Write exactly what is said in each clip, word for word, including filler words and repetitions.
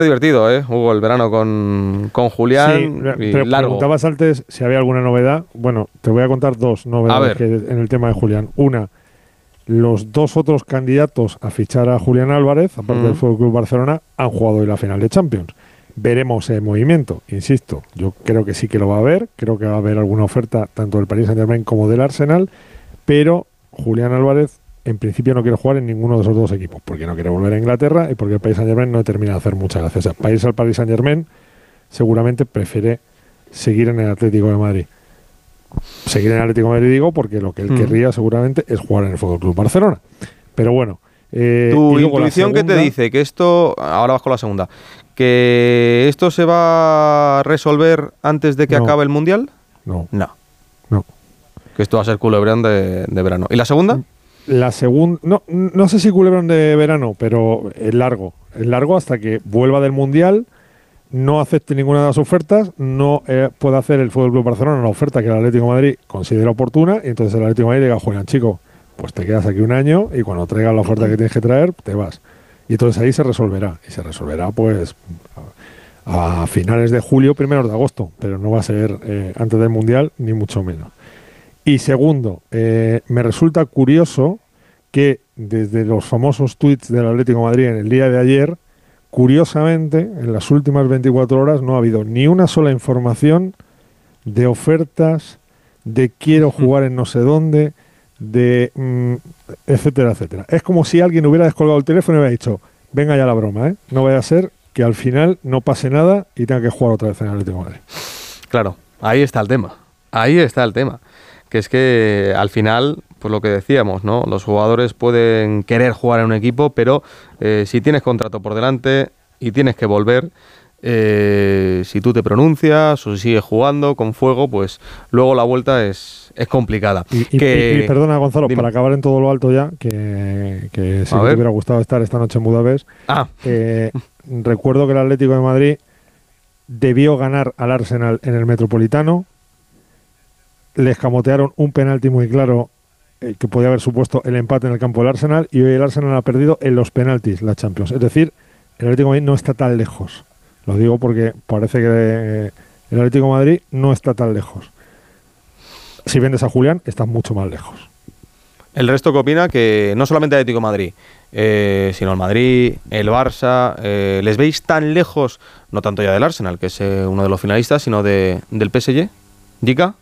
divertido, ¿eh? Hugo, el verano con, con Julián. Sí, y pero largo. preguntabas antes si había alguna novedad. Bueno, te voy a contar dos novedades que en el tema de Julián. Una, los dos otros candidatos a fichar a Julián Álvarez, aparte mm. del F C Barcelona, han jugado hoy la final de Champions. Veremos el movimiento, insisto. Yo creo que sí que lo va a haber. Creo que va a haber alguna oferta tanto del Paris Saint-Germain como del Arsenal. Pero Julián Álvarez en principio no quiere jugar en ninguno de esos dos equipos, porque no quiere volver a Inglaterra y porque el Paris Saint-Germain no termina de hacer muchas gracias. O sea, para irse al Paris Saint-Germain seguramente prefiere seguir en el Atlético de Madrid. Seguir en el Atlético de Madrid digo porque lo que él mm. querría seguramente es jugar en el F C Barcelona. Pero bueno. Eh, ¿Tu intuición qué te dice? Que esto, ahora vas con la segunda, que esto se va a resolver antes de que no. acabe el Mundial? No. No. No. Que esto va a ser culebrón de, de verano. ¿Y la segunda? La segunda, no, no sé si culebrón de verano, pero es largo. Es largo hasta que vuelva del Mundial, no acepte ninguna de las ofertas, no eh, pueda hacer el F C Barcelona una oferta que el Atlético de Madrid considera oportuna, y entonces el Atlético de Madrid diga, Julián, chico, pues te quedas aquí un año y cuando traigas la oferta que tienes que traer, te vas. Y entonces ahí se resolverá. Y se resolverá, pues, a, a finales de julio, primeros de agosto, pero no va a ser eh, antes del Mundial, ni mucho menos. Y segundo, eh, me resulta curioso que desde los famosos tweets del Atlético de Madrid en el día de ayer, curiosamente, en las últimas veinticuatro horas no ha habido ni una sola información de ofertas, de quiero jugar en no sé dónde, de mm, etcétera, etcétera. Es como si alguien hubiera descolgado el teléfono y hubiera dicho, venga ya la broma, ¿eh? No vaya a ser que al final no pase nada y tenga que jugar otra vez en el Atlético de Madrid. Claro, ahí está el tema. Ahí está el tema. Que es que al final, pues lo que decíamos, ¿no? Los jugadores pueden querer jugar en un equipo, pero eh, si tienes contrato por delante y tienes que volver, eh, si tú te pronuncias o si sigues jugando con fuego, pues luego la vuelta es, es complicada. Y, que, y, y perdona, Gonzalo, dime. para acabar en todo lo alto ya, que, que sí que te hubiera gustado estar esta noche en Budapest, ah. eh, recuerdo que el Atlético de Madrid debió ganar al Arsenal en el Metropolitano. Le escamotearon un penalti muy claro eh, que podía haber supuesto el empate en el campo del Arsenal, y hoy el Arsenal ha perdido en los penaltis la Champions. Es decir, el Atlético de Madrid no está tan lejos. Lo digo porque parece que eh, el Atlético de Madrid no está tan lejos. Si vendes a Julián, estás mucho más lejos. El resto que opina que no solamente el Atlético de Madrid, eh, sino el Madrid, el Barça, eh, ¿les veis tan lejos, no tanto ya del Arsenal, que es eh, uno de los finalistas, sino de, del P S G? ¿Dica?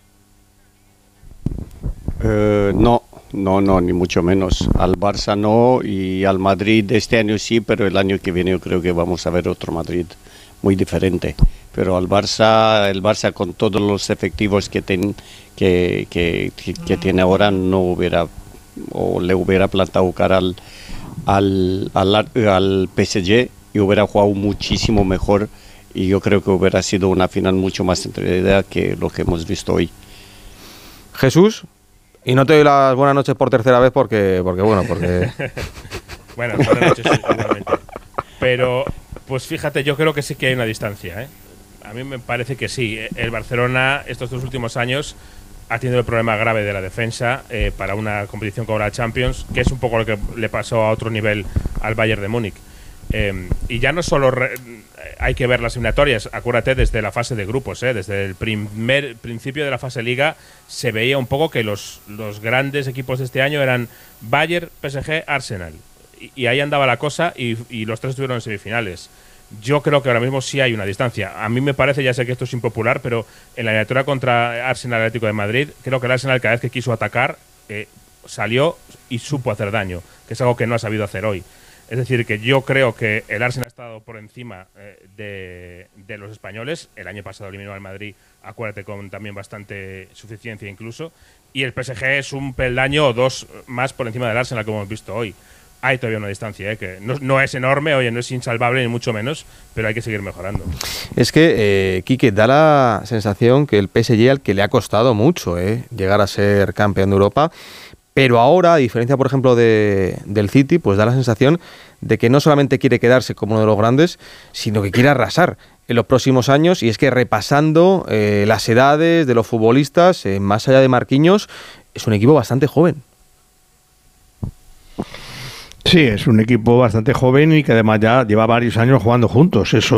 Uh, no, no, no, ni mucho menos. Al Barça no, y al Madrid este año sí, pero el año que viene yo creo que vamos a ver otro Madrid muy diferente. Pero al Barça, el Barça con todos los efectivos que, ten, que, que, que, que tiene ahora no hubiera, o le hubiera plantado cara al, al, al, al P S G y hubiera jugado muchísimo mejor, y yo creo que hubiera sido una final mucho más entretenida que lo que hemos visto hoy. Jesús, y no te doy las buenas noches por tercera vez porque, porque bueno, porque... Bueno, buenas noches, igualmente. Pero, pues fíjate, yo creo que sí que hay una distancia, ¿eh? A mí me parece que sí. El Barcelona, estos dos últimos años, ha tenido el problema grave de la defensa eh, para una competición como la Champions, que es un poco lo que le pasó a otro nivel al Bayern de Múnich. Eh, y ya no solo re, hay que ver las eliminatorias, acuérdate desde la fase de grupos, eh, desde el primer principio de la fase Liga se veía un poco que los, los grandes equipos de este año eran Bayern, P S G, Arsenal, y, y ahí andaba la cosa, y, y los tres estuvieron en semifinales. Yo creo que ahora mismo sí hay una distancia. A mí me parece, ya sé que esto es impopular, pero en la eliminatoria contra Arsenal Atlético de Madrid, creo que el Arsenal cada vez que quiso atacar eh, salió y supo hacer daño, que es algo que no ha sabido hacer hoy. Es decir, que yo creo que el Arsenal ha estado por encima eh, de, de los españoles. El año pasado eliminó al Madrid, acuérdate, con también bastante suficiencia incluso. Y el P S G es un peldaño o dos más por encima del Arsenal, como hemos visto hoy. Hay todavía una distancia, ¿eh? Que no, no es enorme, oye, no es insalvable ni mucho menos, pero hay que seguir mejorando. Es que, eh, Quique, da la sensación que el P S G, al que le ha costado mucho eh, llegar a ser campeón de Europa, pero ahora, a diferencia, por ejemplo, de, del City, pues da la sensación de que no solamente quiere quedarse como uno de los grandes, sino que quiere arrasar en los próximos años. Y es que repasando eh, las edades de los futbolistas, eh, más allá de Marquinhos, es un equipo bastante joven. Sí, es un equipo bastante joven y que además ya lleva varios años jugando juntos. Eso